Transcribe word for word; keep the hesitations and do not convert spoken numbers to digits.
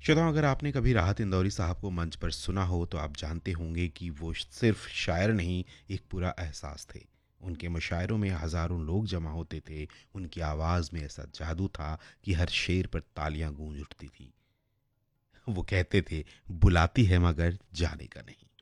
श्रोताओं, अगर आपने कभी राहत इंदौरी साहब को मंच पर सुना हो तो आप जानते होंगे कि वो सिर्फ शायर नहीं, एक पूरा एहसास थे। उनके मुशायरों में हजारों लोग जमा होते थे। उनकी आवाज़ में ऐसा जादू था कि हर शेर पर तालियां गूंज उठती थी। वो कहते थे, बुलाती है मगर जाने का नहीं।